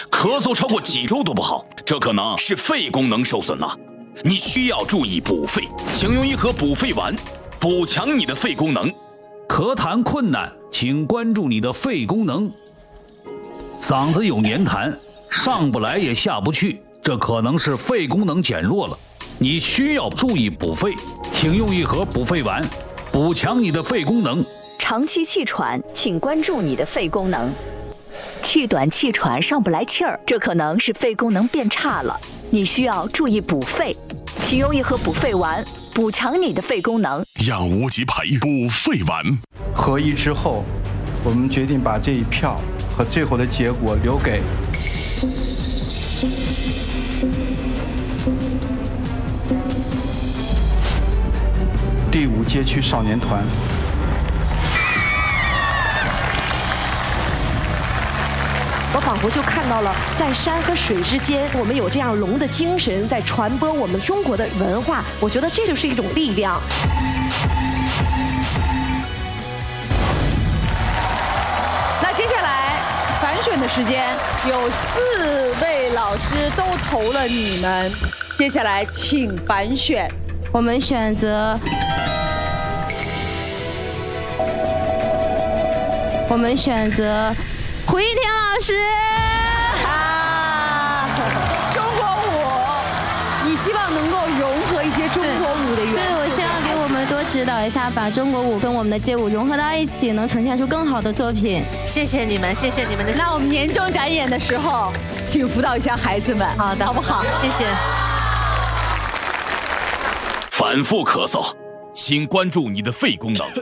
咳嗽超过几周都不好，这可能是肺功能受损了。你需要注意补肺，请用一盒补肺丸，补强你的肺功能。 咳痰困难，请关注你的肺功能。嗓子有黏痰，上不来也下不去，这可能是肺功能减弱了。你需要注意补肺，请用一盒补肺丸，补强你的肺功能。 长期气喘，请关注你的肺功能。气短气喘，上不来气儿，这可能是肺功能变差了。你需要注意补肺，请用一盒补肺丸，补强你的肺功能。 养无极培补肺丸。 合议之后，我们决定把这一票和最后的结果留给第5街区少年团。 我仿佛就看到了，在山和水之间，我们有这样龙的精神在传播我们中国的文化。我觉得这就是一种力量。 那接下来反选的时间，有4位老师都投了你们，接下来请反选。 我们选择胡一天老师啊，中国舞，你希望能够融合一些中国舞的元素。 对，我希望给我们多指导一下，把中国舞跟我们的街舞融合到一起，能呈现出更好的作品。 谢谢你们，谢谢你们的。 那我们年终展演的时候，请辅导一下孩子们， 好的， 好不好？ 谢谢。 反复咳嗽，请关注你的肺功能。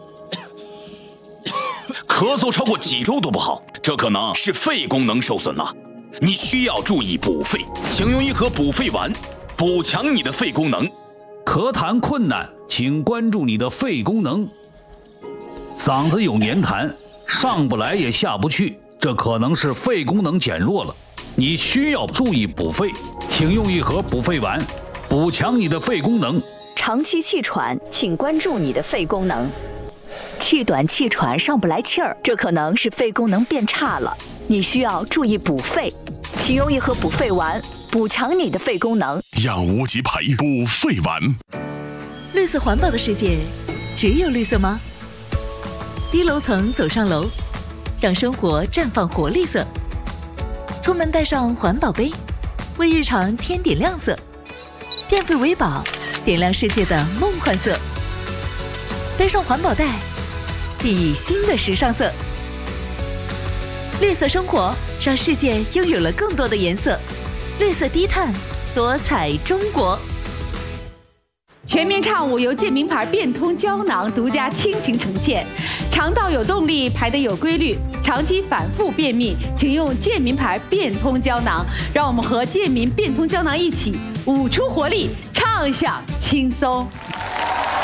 咳嗽超过几周都不好，这可能是肺功能受损了。你需要注意补肺，请用一盒补肺丸，补强你的肺功能。 咳痰困难，请关注你的肺功能。嗓子有黏痰，上不来也下不去，这可能是肺功能减弱了。你需要注意补肺，请用一盒补肺丸，补强你的肺功能。 长期气喘，请关注你的肺功能。气短气喘，上不来气儿，这可能是肺功能变差了。你需要注意补肺，请用一盒补肺丸，补强你的肺功能。 养无极培补肺丸。 绿色环保的世界，只有绿色吗？低楼层走上楼，让生活绽放活力色。出门带上环保杯，为日常添点亮色。变废为宝，点亮世界的梦幻色。背上环保袋，熠熠新的时尚色。绿色生活让世界拥有了更多的颜色。绿色低碳，多彩中国。 全民唱舞由健明牌变通胶囊独家倾情呈现，肠道有动力，排得有规律，长期反复便秘，请用健明牌变通胶囊。让我们和健明变通胶囊一起舞出活力，畅享轻松。